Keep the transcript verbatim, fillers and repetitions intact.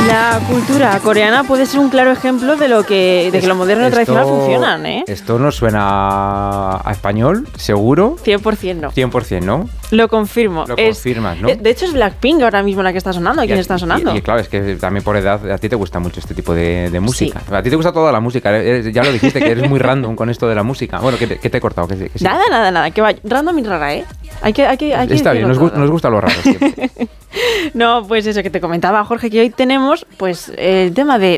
La cultura coreana puede ser un claro ejemplo de lo que de que lo moderno y lo tradicional funcionan, ¿eh? Esto nos suena a español, seguro. cien por ciento no. cien por ciento, ¿no? Lo confirmo. Lo es, confirmas, ¿no? De hecho, es Blackpink ahora mismo la que está sonando. ¿Quién y, está sonando? Y, y claro, es que también por edad a ti te gusta mucho este tipo de, de música. Sí. A ti te gusta toda la música. Eres, ya lo dijiste, que eres muy random con esto de la música. Bueno, ¿qué te, qué te he cortado? ¿Qué, qué nada, sí? nada, nada. Que va random y rara, ¿eh? Hay que, hay que, hay que Está bien, nos, gu nos gusta lo raro siempre. No, pues eso que te comentaba, Jorge, que hoy tenemos pues el tema de